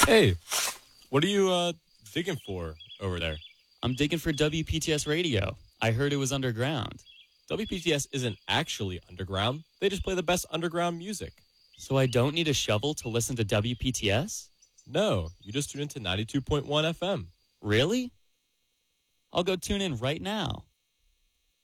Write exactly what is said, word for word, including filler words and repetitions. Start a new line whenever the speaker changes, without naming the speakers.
Hey, what are you uh, digging for over there?
I'm digging for W P T S radio. I heard it was underground.
W P T S isn't actually underground. They just play the best underground music.
So I don't need a shovel to listen to W P T S?
No, you just tune into ninety-two point one F M.
Really? I'll go tune in right now.